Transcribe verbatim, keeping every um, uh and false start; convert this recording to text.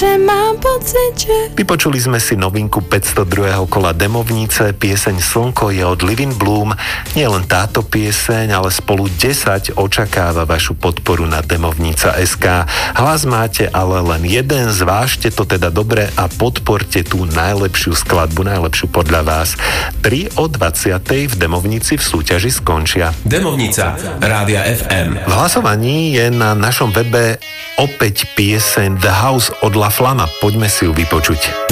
že mám pocit, že... Vypočuli sme si novinku päťstodruhého kola Demovnice, pieseň Slnko je od Livin Bloom. Nie len táto pieseň, ale spolu desať očakáva vašu podporu na demovnica bodka es ká. Hlas máte ale len jeden, zvážte to teda dobre a podporte tú najlepšiu skladbu, najlepšiu podľa vás. tri o dvadsiatej v Demovnici v súťaži skončia. Demovnica Rádia ef em. V hlasovaní je na našom webe opäť pieseň The House od La Flama. Poďme si ju vypočuť.